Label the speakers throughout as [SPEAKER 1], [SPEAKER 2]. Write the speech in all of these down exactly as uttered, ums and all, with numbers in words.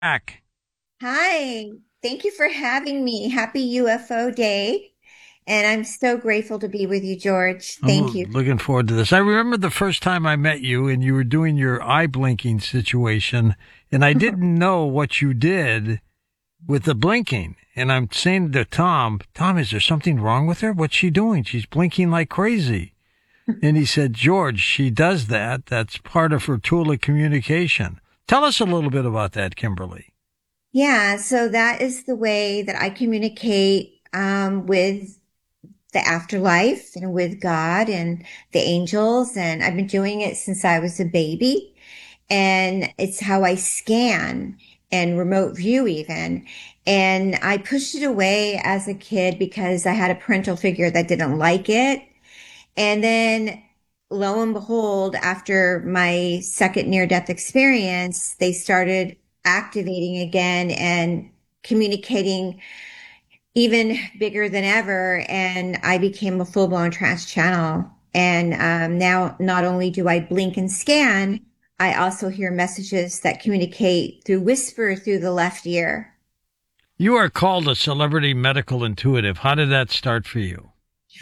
[SPEAKER 1] Back.
[SPEAKER 2] Hi, thank you for having me. Happy U F O Day. And I'm so grateful to be with you, George. Thank
[SPEAKER 1] I'm
[SPEAKER 2] you.
[SPEAKER 1] looking forward to this. I remember the first time I met you and you were doing your eye blinking situation, and I didn't know what you did with the blinking. And I'm saying to Tom, Tom, is there something wrong with her? What's she doing? She's blinking like crazy. And he said, George, she does that. That's part of her tool of communication. Tell us a little bit about that, Kimberly.
[SPEAKER 2] Yeah, so that is the way that I communicate um, with the afterlife and with God and the angels. And I've been doing it since I was a baby. And it's how I scan and remote view even. And I pushed it away as a kid because I had a parental figure that didn't like it. And then lo and behold, after my second near death experience, they started activating again and communicating even bigger than ever. And I became a full blown trance channel. And um, now not only do I blink and scan, I also hear messages that communicate through whisper through the left ear.
[SPEAKER 1] You are called a celebrity medical intuitive. How did that start for you?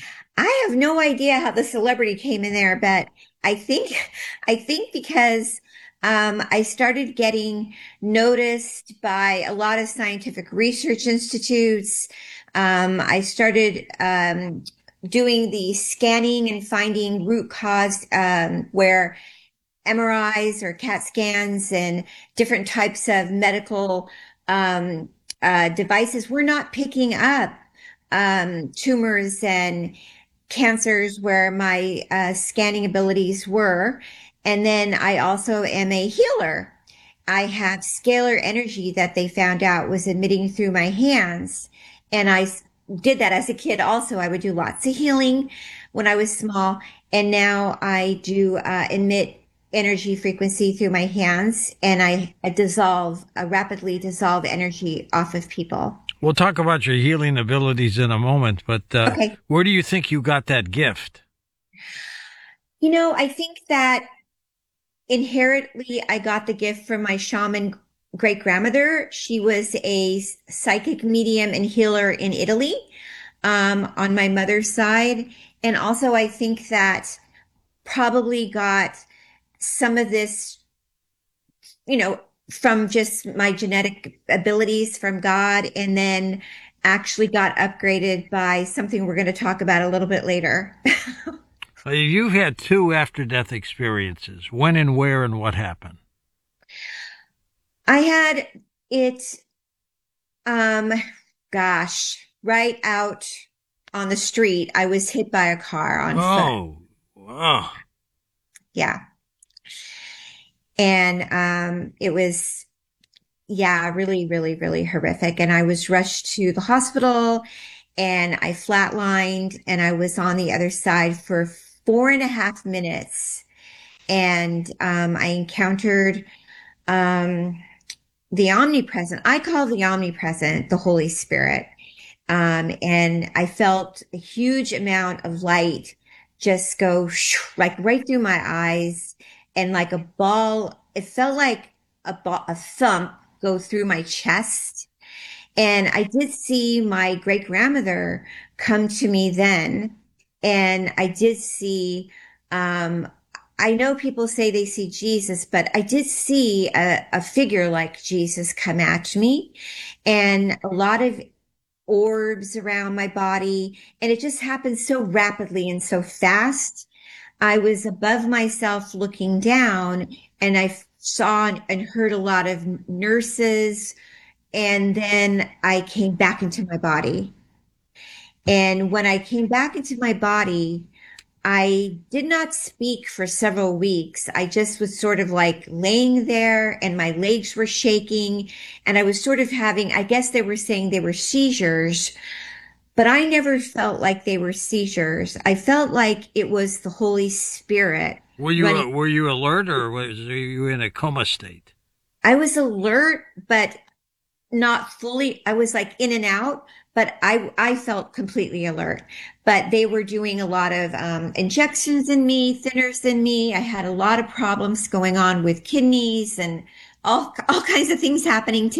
[SPEAKER 2] I have no idea how the celebrity came in there, but I think, I think because um, I started getting noticed by a lot of scientific research institutes. Um, I started um, doing the scanning and finding root cause um, where M R Is or CAT scans and different types of medical um, uh, devices were not picking up um, tumors and cancers where my uh, scanning abilities were. And then I also am a healer. I have scalar energy that they found out was emitting through my hands. And I did that as a kid also. I would do lots of healing when I was small. And now I do uh, emit energy frequency through my hands and I, I dissolve, uh, rapidly dissolve energy off of people.
[SPEAKER 1] We'll talk about your healing abilities in a moment, but uh,
[SPEAKER 2] Okay.
[SPEAKER 1] where do you think you got that gift?
[SPEAKER 2] You know, I think that inherently, I got the gift from my shaman great grandmother. She was a psychic medium and healer in Italy, um, on my mother's side. And also, I think that probably got some of this, you know, from just my genetic abilities from God, and then actually got upgraded by something we're going to talk about a little bit later.
[SPEAKER 1] Uh, you've had two after death experiences. When and where and what happened?
[SPEAKER 2] I had it Um, gosh, right out on the street, I was hit by a car on foot.
[SPEAKER 1] Oh, oh.
[SPEAKER 2] Yeah. And um, it was, yeah, really, really, really horrific. And I was rushed to the hospital and I flatlined and I was on the other side for four and a half minutes. And um, I encountered um, the omnipresent. I call the omnipresent the Holy Spirit. Um, and I felt a huge amount of light just go like right through my eyes and like a ball. It felt like a ball, a thump go through my chest. And I did see my great grandmother come to me then. And I did see, um, I know people say they see Jesus, but I did see a, a figure like Jesus come at me and a lot of orbs around my body. And it just happened so rapidly and so fast. I was above myself looking down and I saw and heard a lot of nurses. And then I came back into my body. And when I came back into my body, I did not speak for several weeks. I just was sort of like laying there and my legs were shaking and I was sort of having, I guess they were saying they were seizures, but I never felt like they were seizures. I felt like it was the Holy Spirit
[SPEAKER 1] Were you
[SPEAKER 2] running.
[SPEAKER 1] uh, were you alert or was you in a coma state?
[SPEAKER 2] I was alert, but not fully. I was like in and out, but I I felt completely alert. But they were doing a lot of um, injections in me, thinners in me. I had a lot of problems going on with kidneys and all all kinds of things happening to